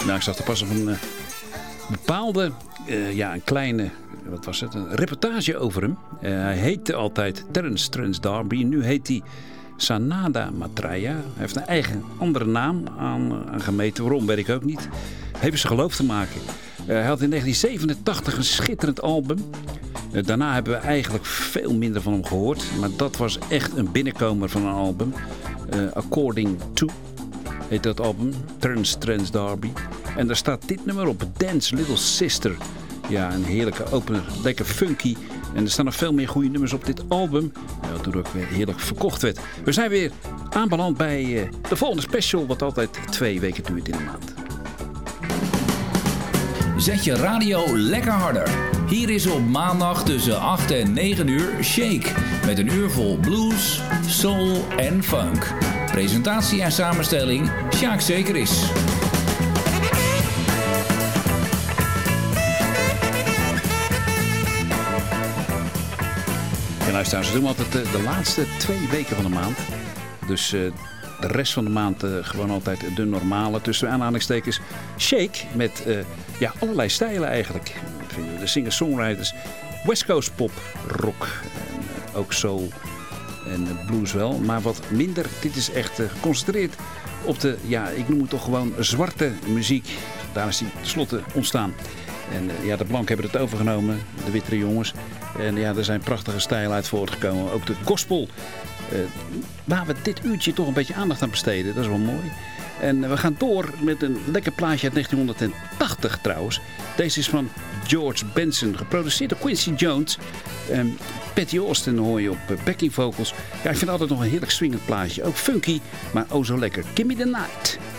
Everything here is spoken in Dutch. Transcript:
Nou, ik zag er pas op een bepaalde, een kleine, wat was het, een reportage over hem. Hij heette altijd Terence Trent D'Arby. Nu heet hij Sanada Maitreya. Hij heeft een eigen andere naam aan gemeten. Waarom, weet ik ook niet. Heeft zijn geloof te maken. Hij had in 1987 een schitterend album. Daarna hebben we eigenlijk veel minder van hem gehoord. Maar dat was echt een binnenkomer van een album. According to heet dat album. Terence Trent D'Arby. En daar staat dit nummer op. Dance Little Sister. Ja, een heerlijke opener. Lekker funky. En er staan nog veel meer goede nummers op dit album. Wat toen ook weer heerlijk verkocht werd. We zijn weer aanbeland bij de volgende special. Wat altijd 2 weken duurt in de maand. Zet je radio lekker harder. Hier is op maandag tussen 8 en 9 uur Shake. Met een uur vol blues, soul en funk. Presentatie en samenstelling Sjaak Zekeris. Ja, luisteraars, we doen altijd de laatste 2 weken van de maand. Dus de rest van de maand gewoon altijd de normale, tussen aanhalingstekens, Shake. Met allerlei stijlen eigenlijk. De singer-songwriters, West Coast pop, rock, en, ook soul en blues wel. Maar wat minder, dit is echt geconcentreerd op de, ik noem het toch gewoon zwarte muziek. Daar is die tenslotte ontstaan. En de blanken hebben het overgenomen, de wittere jongens. En er zijn prachtige stijlen uit voortgekomen. Ook de gospel, waar we dit uurtje toch een beetje aandacht aan besteden. Dat is wel mooi. En we gaan door met een lekker plaatje uit 1980 trouwens. Deze is van George Benson, geproduceerd door Quincy Jones. Patty Austin hoor je op backing vocals. Ja, ik vind het altijd nog een heerlijk swingend plaatje. Ook funky, maar oh zo lekker. Give me the night.